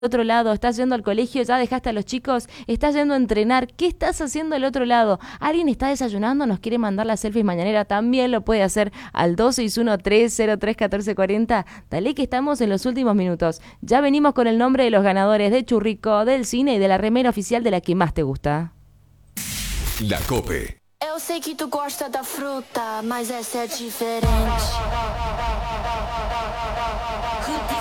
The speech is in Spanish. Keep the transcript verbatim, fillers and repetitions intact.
otro lado, estás yendo al colegio, ya dejaste a los chicos, estás yendo a entrenar, ¿qué estás haciendo al otro lado? ¿Alguien está desayunando? ¿Nos quiere mandar la selfie mañanera? También lo puede hacer al dos seis uno, tres cero tres, uno cuatro cuatro cero. Dale que estamos en los últimos minutos. Ya venimos con el nombre de los ganadores de Churrico, del cine y de la remera oficial de la que más te gusta. La Cope. Eu sei que tu gosta da fruta, mas essa é diferente.